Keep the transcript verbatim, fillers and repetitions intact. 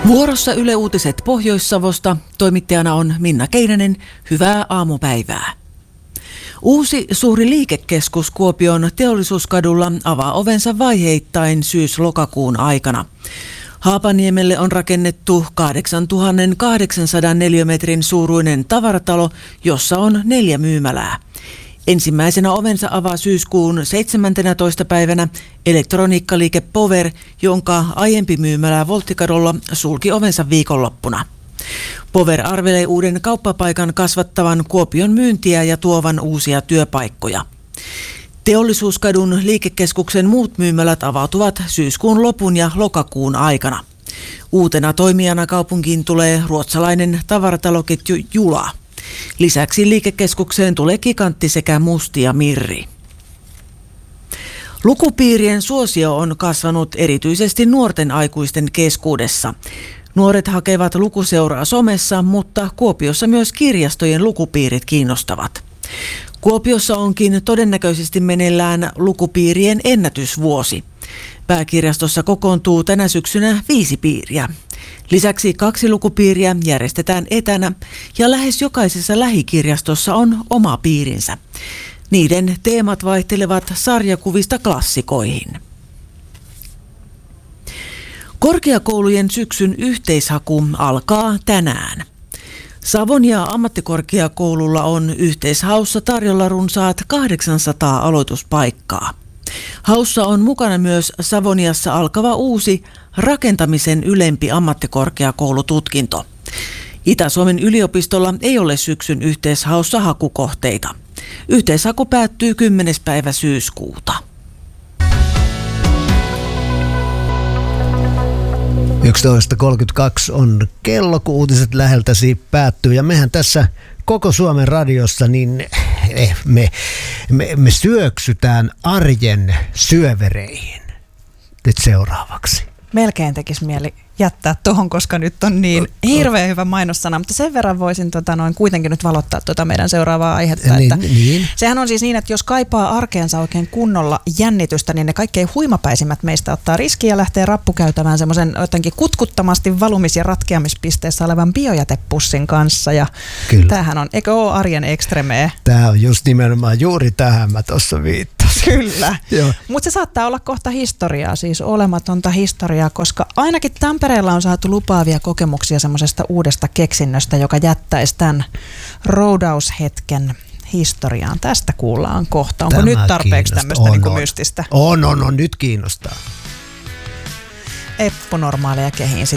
Vuorossa Yle Uutiset Pohjois-Savosta. Toimittajana on Minna Keinänen. Hyvää aamupäivää. Uusi suuri liikekeskus Kuopion Teollisuuskadulla avaa ovensa vaiheittain syys-lokakuun aikana. Haapaniemelle on rakennettu kahdeksantuhattakahdeksansadan neliömetrin suuruinen tavaratalo, jossa on neljä myymälää. Ensimmäisenä ovensa avaa syyskuun seitsemäntenätoista päivänä elektroniikkaliike Power, jonka aiempi myymälä Volttikadulla sulki ovensa viikonloppuna. Power arvelee uuden kauppapaikan kasvattavan Kuopion myyntiä ja tuovan uusia työpaikkoja. Teollisuuskadun liikekeskuksen muut myymälät avautuvat syyskuun lopun ja lokakuun aikana. Uutena toimijana kaupunkiin tulee ruotsalainen tavarataloketju Jula. Lisäksi liikekeskukseen tulee Gigantti sekä Musti ja Mirri. Lukupiirien suosio on kasvanut erityisesti nuorten aikuisten keskuudessa. Nuoret hakevat lukuseuraa somessa, mutta Kuopiossa myös kirjastojen lukupiirit kiinnostavat. Kuopiossa onkin todennäköisesti meneillään lukupiirien ennätysvuosi. Pääkirjastossa kokoontuu tänä syksynä viisi piiriä. Lisäksi kaksi lukupiiriä järjestetään etänä ja lähes jokaisessa lähikirjastossa on oma piirinsä. Niiden teemat vaihtelevat sarjakuvista klassikoihin. Korkeakoulujen syksyn yhteishaku alkaa tänään. Savonia ammattikorkeakoululla on yhteishaussa tarjolla runsaat kahdeksansataa aloituspaikkaa. Haussa on mukana myös Savoniassa alkava uusi rakentamisen ylempi ammattikorkeakoulututkinto. Itä-Suomen yliopistolla ei ole syksyn yhteishaussa hakukohteita. Yhteishaku päättyy kymmenes päivä syyskuuta. yksitoista kolmekymmentäkaksi on kello, kun uutiset läheltäsi päättyy. Ja mehän tässä koko Suomen radiossa, niin me, me, me syöksytään arjen syövereihin nyt seuraavaksi. Melkein tekisi mieli jättää tuohon, koska nyt on niin hirveän hyvä mainossana, mutta sen verran voisin tota, noin kuitenkin nyt valottaa tuota meidän seuraavaa aihetta. Niin, että niin. Sehän on siis niin, että jos kaipaa arkeensa oikein kunnolla jännitystä, niin ne kaikkein huimapäisimmät meistä ottaa riskiä ja lähtee rappukäytävään semmoisen jotenkin kutkuttamasti valumis- ja ratkeamispisteessä olevan biojätepussin kanssa. Ja tämähän on, eikö ole arjen ekstremee? Tämä on just nimenomaan juuri tähän mä tuossa viittasin. Kyllä, mutta se saattaa olla kohta historiaa, siis olematonta historiaa, koska ainakin Tampereella on saatu lupaavia kokemuksia semmoisesta uudesta keksinnöstä, joka jättäisi tämän roudaushetken historiaan. Tästä kuullaan kohta. Onko Tämä nyt tarpeeksi tämmöistä on, niin kuin on. mystistä? On, on, on, nyt kiinnostaa. Eppu normaaleja kehiin.